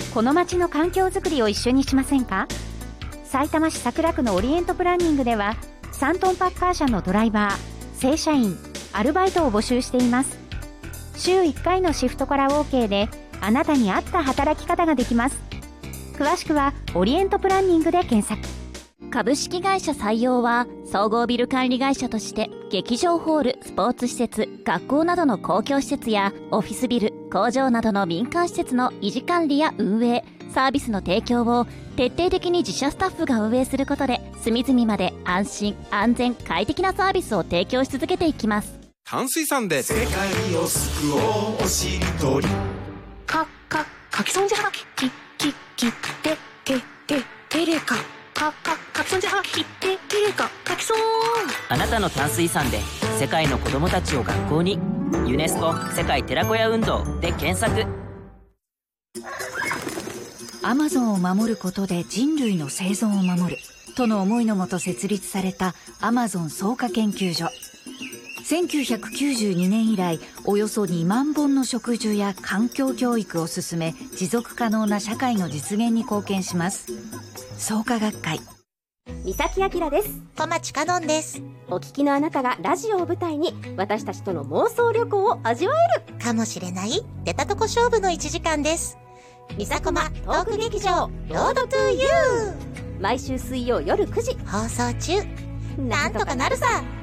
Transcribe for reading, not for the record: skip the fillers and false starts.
この街の環境づくりを一緒にしませんか？さいたま市桜区のオリエントプランニングでは3トンパッカー車のドライバー、正社員、アルバイトを募集しています。週1回のシフトから OK であなたに合った働き方ができます。詳しくはオリエントプランニングで検索。 株式会社採用は総合ビル管理会社として劇場ホール、スポーツ施設、学校などの公共施設やオフィスビル、工場などの民間施設の維持管理や運営、サービスの提供を徹底的に自社スタッフが運営することで隅々まで安心安全快適なサービスを提供し続けていきます。 淡水さんで世界を救おうおしりとりかきそんじはてれかかきそんじはてれかかきそん。 あなたの淡水さんで世界の子どもたちを学校に。ユネスコ世界寺子屋運動で検索。 アマゾンを守ることで人類の生存を守るとの思いのもと設立されたアマゾン草加研究所。1992年以来およそ2万本の植樹や環境教育を進め、持続可能な社会の実現に貢献します。草加学会。 三崎明です。 小町かのんです。 お聞きのあなたがラジオを舞台に私たちとの妄想旅行を味わえるかもしれない出たとこ勝負の1時間です。みさこまトーク劇場ロードトゥーユー、 毎週水曜夜9時放送中。なんとかなるさ。